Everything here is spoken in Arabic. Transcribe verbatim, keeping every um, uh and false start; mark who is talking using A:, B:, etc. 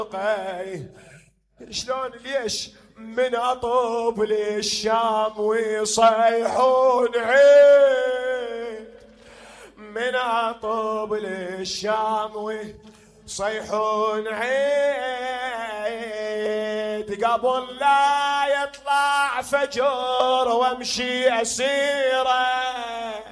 A: شلون ليش من اطوب للشام ويصيحون عيد، من اطوب للشام ويصيحون عيد، قبل لا يطلع فجر وامشي اسيره،